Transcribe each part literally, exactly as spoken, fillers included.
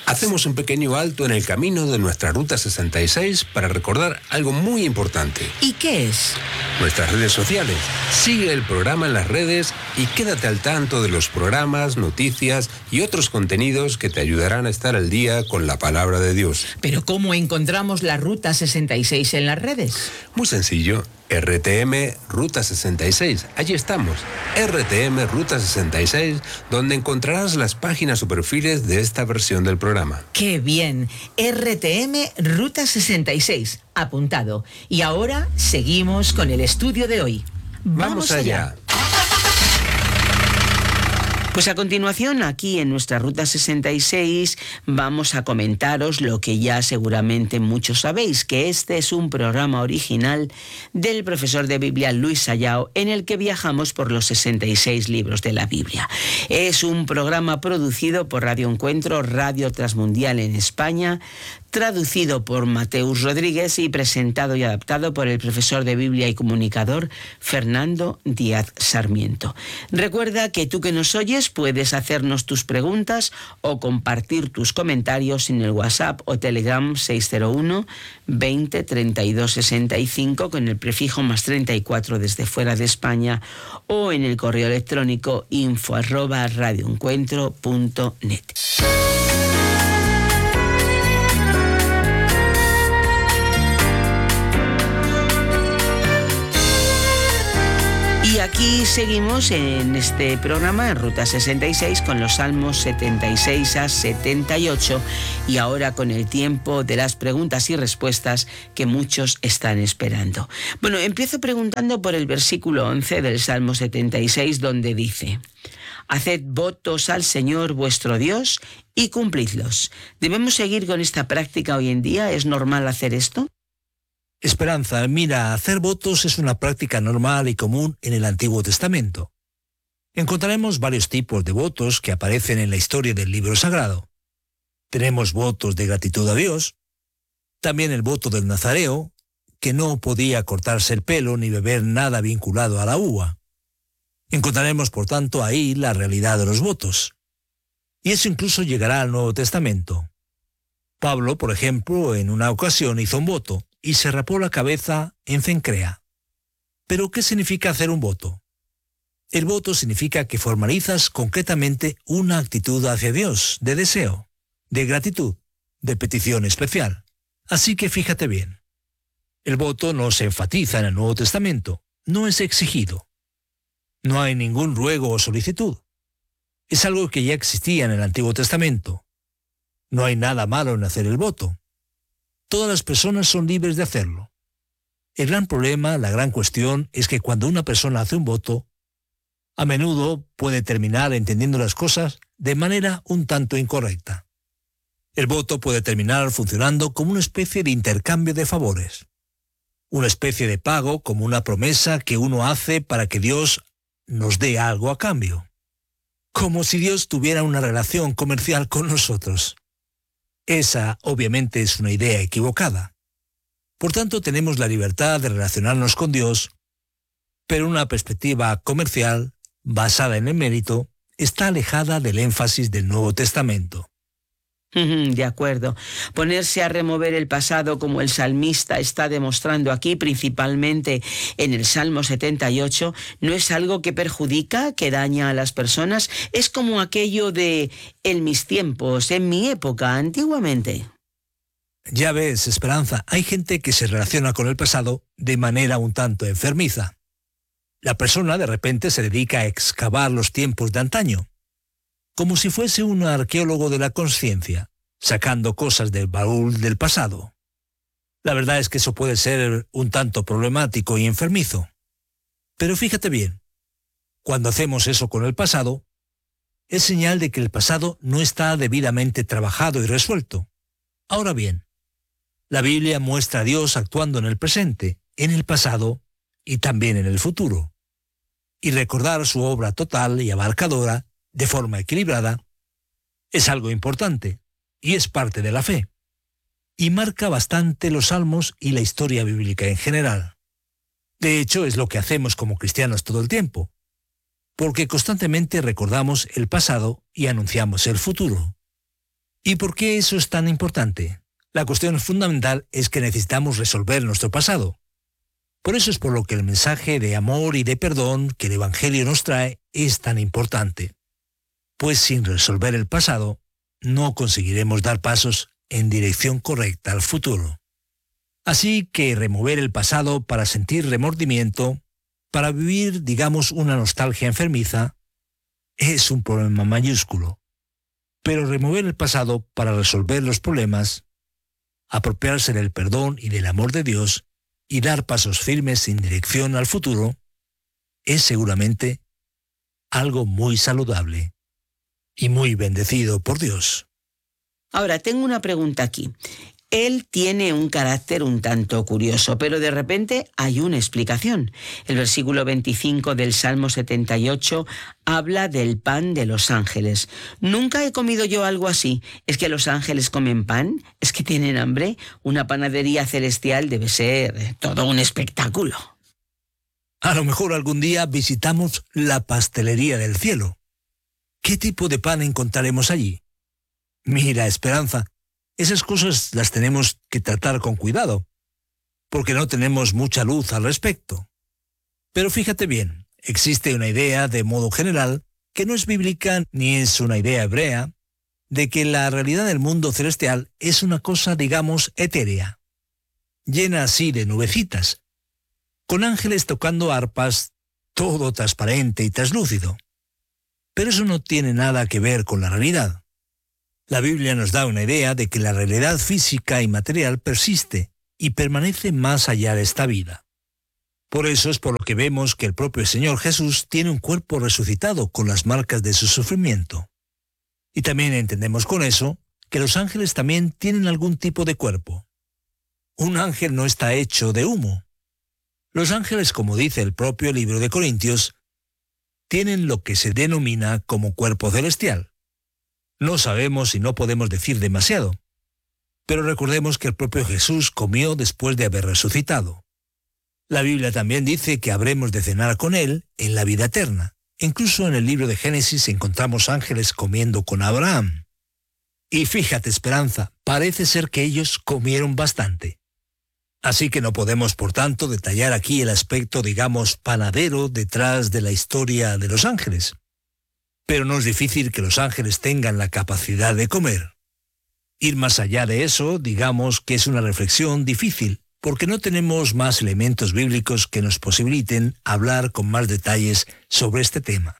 Hacemos un pequeño alto en el camino de nuestra Ruta sesenta y seis para recordar algo muy importante. ¿Y qué es? Nuestras redes sociales. Sigue el programa en las redes y quédate al tanto de los programas, noticias y otros contenidos que te ayudarán a estar al día con la palabra de Dios. ¿Pero cómo encontramos la Ruta sesenta y seis en las redes? Muy sencillo. R T M Ruta sesenta y seis. Allí estamos. R T M Ruta sesenta y seis, donde encontrarás las páginas o perfiles de esta versión del programa. ¡Qué bien! R T M Ruta sesenta y seis. Apuntado. Y ahora seguimos con el estudio de hoy. ¡Vamos, Vamos allá! allá. Pues a continuación, aquí en nuestra Ruta sesenta y seis, vamos a comentaros lo que ya seguramente muchos sabéis, que este es un programa original del profesor de Biblia Luis Sayao, en el que viajamos por los sesenta y seis libros de la Biblia. Es un programa producido por Radio Encuentro, Radio Transmundial en España, traducido por Mateus Rodríguez y presentado y adaptado por el profesor de Biblia y comunicador Fernando Díaz Sarmiento. Recuerda que tú que nos oyes puedes hacernos tus preguntas o compartir tus comentarios en el WhatsApp o Telegram seis cero uno, veinte, treinta y dos, sesenta y cinco con el prefijo más treinta y cuatro desde fuera de España, o en el correo electrónico info arroba radioencuentro punto net. Y aquí seguimos en este programa, en Ruta sesenta y seis, con los Salmos setenta y seis a setenta y ocho, y ahora con el tiempo de las preguntas y respuestas que muchos están esperando. Bueno, empiezo preguntando por el versículo once del Salmo setenta y seis, donde dice: Haced votos al Señor vuestro Dios y cumplidlos. ¿Debemos seguir con esta práctica hoy en día? ¿Es normal hacer esto? Esperanza, mira, hacer votos es una práctica normal y común en el Antiguo Testamento. Encontraremos varios tipos de votos que aparecen en la historia del libro sagrado. Tenemos votos de gratitud a Dios, también el voto del nazareo, que no podía cortarse el pelo ni beber nada vinculado a la uva. Encontraremos, por tanto, ahí la realidad de los votos. Y eso incluso llegará al Nuevo Testamento. Pablo, por ejemplo, en una ocasión hizo un voto y se rapó la cabeza en Cencrea. ¿Pero qué significa hacer un voto? El voto significa que formalizas concretamente una actitud hacia Dios, de deseo, de gratitud, de petición especial. Así que fíjate bien. El voto no se enfatiza en el Nuevo Testamento, no es exigido. No hay ningún ruego o solicitud. Es algo que ya existía en el Antiguo Testamento. No hay nada malo en hacer el voto. Todas las personas son libres de hacerlo. El gran problema, la gran cuestión, es que cuando una persona hace un voto, a menudo puede terminar entendiendo las cosas de manera un tanto incorrecta. El voto puede terminar funcionando como una especie de intercambio de favores. Una especie de pago, como una promesa que uno hace para que Dios nos dé algo a cambio. Como si Dios tuviera una relación comercial con nosotros. Esa, obviamente, es una idea equivocada. Por tanto, tenemos la libertad de relacionarnos con Dios, pero una perspectiva comercial, basada en el mérito, está alejada del énfasis del Nuevo Testamento. De acuerdo. Ponerse a remover el pasado, como el salmista está demostrando aquí, principalmente en el Salmo setenta y ocho, ¿no es algo que perjudica, que daña a las personas? Es como aquello de en mis tiempos, en mi época, antiguamente. Ya ves, Esperanza, hay gente que se relaciona con el pasado de manera un tanto enfermiza. La persona de repente se dedica a excavar los tiempos de antaño, como si fuese un arqueólogo de la conciencia, sacando cosas del baúl del pasado. La verdad es que eso puede ser un tanto problemático y enfermizo. Pero fíjate bien, cuando hacemos eso con el pasado, es señal de que el pasado no está debidamente trabajado y resuelto. Ahora bien, la Biblia muestra a Dios actuando en el presente, en el pasado y también en el futuro. Y recordar su obra total y abarcadora de forma equilibrada, es algo importante y es parte de la fe, y marca bastante los salmos y la historia bíblica en general. De hecho, es lo que hacemos como cristianos todo el tiempo, porque constantemente recordamos el pasado y anunciamos el futuro. ¿Y por qué eso es tan importante? La cuestión fundamental es que necesitamos resolver nuestro pasado. Por eso es por lo que el mensaje de amor y de perdón que el Evangelio nos trae es tan importante. Pues sin resolver el pasado, no conseguiremos dar pasos en dirección correcta al futuro. Así que remover el pasado para sentir remordimiento, para vivir, digamos, una nostalgia enfermiza, es un problema mayúsculo. Pero remover el pasado para resolver los problemas, apropiarse del perdón y del amor de Dios y dar pasos firmes en dirección al futuro, es seguramente algo muy saludable y muy bendecido por Dios. Ahora, tengo una pregunta aquí. Él tiene un carácter un tanto curioso, pero de repente hay una explicación. El versículo veinticinco del Salmo setenta y ocho habla del pan de los ángeles. Nunca he comido yo algo así. ¿Es que los ángeles comen pan? ¿Es que tienen hambre? Una panadería celestial debe ser todo un espectáculo. A lo mejor algún día visitamos la pastelería del cielo. ¿Qué tipo de pan encontraremos allí? Mira, Esperanza, esas cosas las tenemos que tratar con cuidado, porque no tenemos mucha luz al respecto. Pero fíjate bien, existe una idea de modo general, que no es bíblica ni es una idea hebrea, de que la realidad del mundo celestial es una cosa, digamos, etérea, llena así de nubecitas, con ángeles tocando arpas, todo transparente y traslúcido. Pero eso no tiene nada que ver con la realidad. La Biblia nos da una idea de que la realidad física y material persiste y permanece más allá de esta vida. Por eso es por lo que vemos que el propio Señor Jesús tiene un cuerpo resucitado con las marcas de su sufrimiento. Y también entendemos con eso que los ángeles también tienen algún tipo de cuerpo. Un ángel no está hecho de humo. Los ángeles, como dice el propio libro de Corintios, tienen lo que se denomina como cuerpo celestial. No sabemos y no podemos decir demasiado, pero recordemos que el propio Jesús comió después de haber resucitado. La Biblia también dice que habremos de cenar con Él en la vida eterna. Incluso en el libro de Génesis encontramos ángeles comiendo con Abraham. Y fíjate, Esperanza, parece ser que ellos comieron bastante. Así que no podemos, por tanto, detallar aquí el aspecto, digamos, panadero detrás de la historia de los ángeles. Pero no es difícil que los ángeles tengan la capacidad de comer. Ir más allá de eso, digamos que es una reflexión difícil, porque no tenemos más elementos bíblicos que nos posibiliten hablar con más detalles sobre este tema.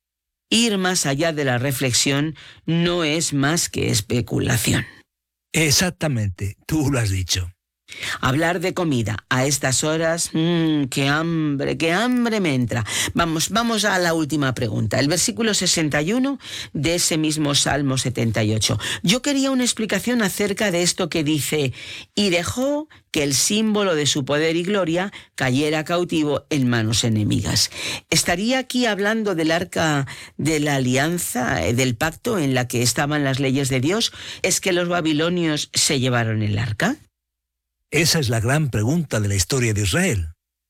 Ir más allá de la reflexión no es más que especulación. Exactamente, tú lo has dicho. Hablar de comida a estas horas, mmm, qué hambre, qué hambre me entra. Vamos, vamos a la última pregunta. El versículo sesenta y uno de ese mismo Salmo setenta y ocho. Yo quería una explicación acerca de esto que dice: y dejó que el símbolo de su poder y gloria cayera cautivo en manos enemigas. ¿Estaría aquí hablando del arca de la alianza, del pacto en la que estaban las leyes de Dios? ¿Es que los babilonios se llevaron el arca? Esa es la gran pregunta de la historia de Israel.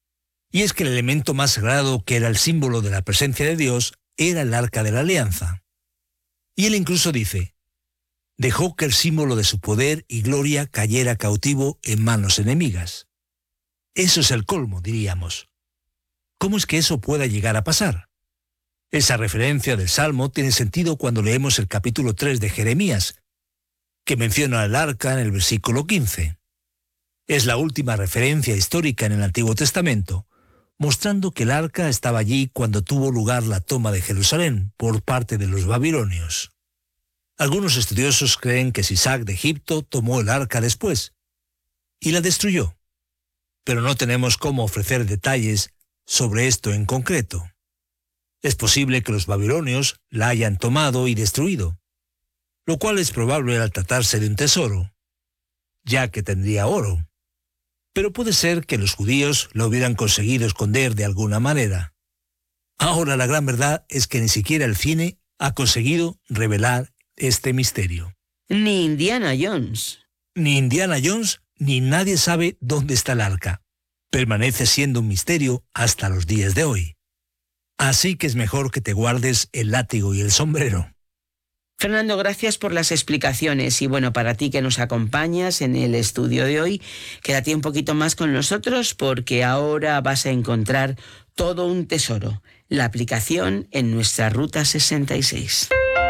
Y es que el elemento más sagrado, que era el símbolo de la presencia de Dios, era el arca de la alianza. Y él incluso dice: dejó que el símbolo de su poder y gloria cayera cautivo en manos enemigas. Eso es el colmo, diríamos. ¿Cómo es que eso pueda llegar a pasar? Esa referencia del Salmo tiene sentido cuando leemos el capítulo tres de Jeremías, que menciona el arca en el versículo quince. Es la última referencia histórica en el Antiguo Testamento, mostrando que el arca estaba allí cuando tuvo lugar la toma de Jerusalén por parte de los babilonios. Algunos estudiosos creen que Sisac de Egipto tomó el arca después y la destruyó, pero no tenemos cómo ofrecer detalles sobre esto en concreto. Es posible que los babilonios la hayan tomado y destruido, lo cual es probable al tratarse de un tesoro, ya que tendría oro. Pero puede ser que los judíos lo hubieran conseguido esconder de alguna manera. Ahora la gran verdad es que ni siquiera el cine ha conseguido revelar este misterio. Ni Indiana Jones. Ni Indiana Jones, ni nadie sabe dónde está el arca. Permanece siendo un misterio hasta los días de hoy. Así que es mejor que te guardes el látigo y el sombrero. Fernando, gracias por las explicaciones y bueno, para ti que nos acompañas en el estudio de hoy, quédate un poquito más con nosotros porque ahora vas a encontrar todo un tesoro, la aplicación en nuestra Ruta sesenta y seis.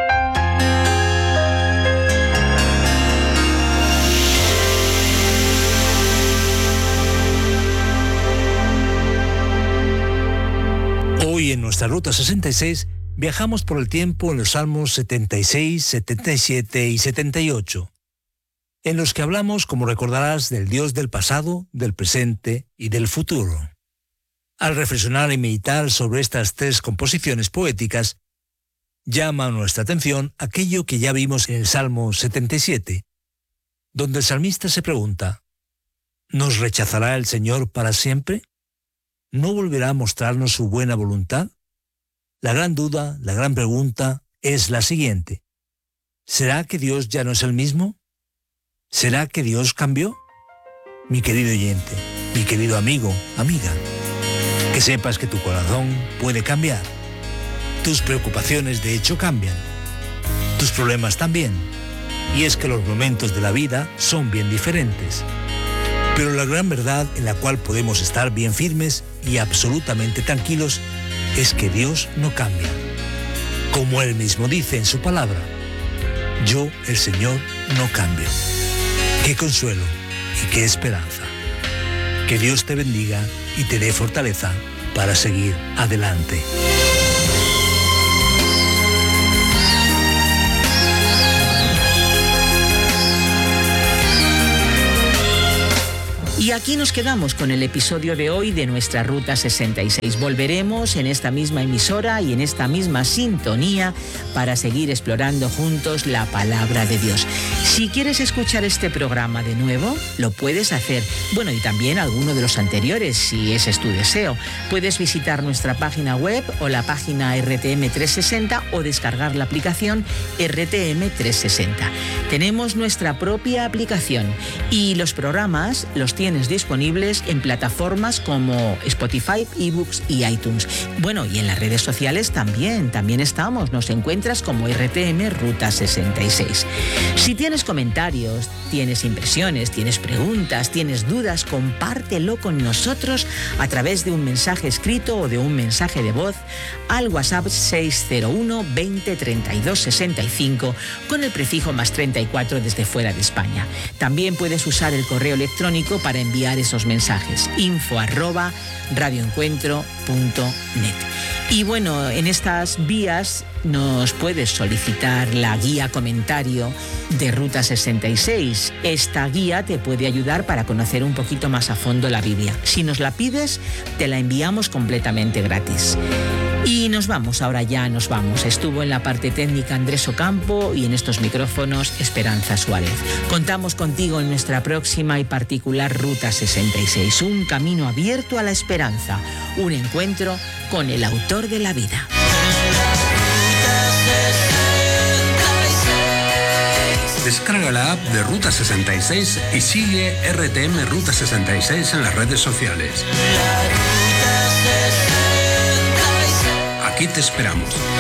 Hoy en nuestra Ruta sesenta y seis viajamos por el tiempo en los Salmos setenta y seis, setenta y siete y setenta y ocho, en los que hablamos, como recordarás, del Dios del pasado, del presente y del futuro. Al reflexionar y meditar sobre estas tres composiciones poéticas, llama nuestra atención aquello que ya vimos en el Salmo setenta y siete, donde el salmista se pregunta, ¿nos rechazará el Señor para siempre? ¿No volverá a mostrarnos su buena voluntad? La gran duda, la gran pregunta es la siguiente. ¿Será que Dios ya no es el mismo? ¿Será que Dios cambió? Mi querido oyente, mi querido amigo, amiga, que sepas que tu corazón puede cambiar. Tus preocupaciones de hecho cambian. Tus problemas también. Y es que los momentos de la vida son bien diferentes. Pero la gran verdad en la cual podemos estar bien firmes y absolutamente tranquilos es que Dios no cambia. Como Él mismo dice en su palabra, yo, el Señor, no cambio. Qué consuelo y qué esperanza. Que Dios te bendiga y te dé fortaleza para seguir adelante. Y aquí nos quedamos con el episodio de hoy de nuestra Ruta sesenta y seis. Volveremos en esta misma emisora y en esta misma sintonía para seguir explorando juntos la palabra de Dios. Si quieres escuchar este programa de nuevo, lo puedes hacer. Bueno, y también alguno de los anteriores, si ese es tu deseo. Puedes visitar nuestra página web o la página R T M trescientos sesenta o descargar la aplicación R T M trescientos sesenta. Tenemos nuestra propia aplicación y los programas los tienes disponibles en plataformas como Spotify, eBooks y iTunes. Bueno, y en las redes sociales también, también estamos. Nos encuentras como R T M Ruta sesenta y seis. Si tienes comentarios, tienes impresiones, tienes preguntas, tienes dudas, compártelo con nosotros a través de un mensaje escrito o de un mensaje de voz al WhatsApp seis cero uno veinte treinta y dos sesenta y cinco con el prefijo más treinta y cuatro desde fuera de España. También puedes usar el correo electrónico para enviar esos mensajes, info arroba radioencuentro punto net. Y bueno, en estas vías nos puedes solicitar la guía comentario de Ruta sesenta y seis. Esta guía te puede ayudar para conocer un poquito más a fondo la Biblia. Si nos la pides, te la enviamos completamente gratis. Y nos vamos, ahora ya nos vamos. Estuvo en la parte técnica Andrés Ocampo y en estos micrófonos Esperanza Suárez. Contamos contigo en nuestra próxima y particular Ruta sesenta y seis, un camino abierto a la esperanza, un encuentro con el autor de la vida. Descarga la app de Ruta sesenta y seis y sigue R T M Ruta sesenta y seis en las redes sociales. Aquí te esperamos.